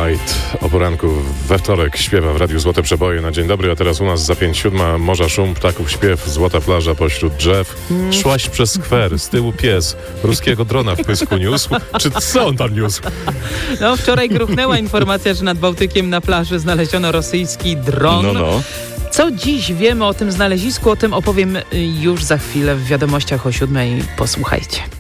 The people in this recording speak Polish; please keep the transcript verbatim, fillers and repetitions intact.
White o poranku we wtorek śpiewa w Radiu Złote Przeboje na dzień dobry, a teraz u nas za pięć siódma morza szum, ptaków śpiew, złota plaża pośród drzew. Szłaś przez skwer, z tyłu pies, ruskiego drona w pysku niósł. Czy co on tam niósł? No wczoraj gruchnęła informacja, że nad Bałtykiem na plaży znaleziono rosyjski dron. No, no. Co dziś wiemy o tym znalezisku, o tym opowiem już za chwilę w wiadomościach o siódmej. Posłuchajcie.